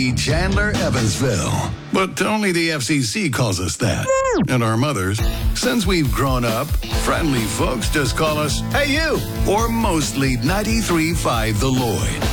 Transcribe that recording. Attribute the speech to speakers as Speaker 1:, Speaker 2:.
Speaker 1: Chandler, Evansville. But only the FCC calls us that. And our mothers, since we've grown up, friendly folks just call us, "Hey you!" Or mostly 93.5 The Lloyd.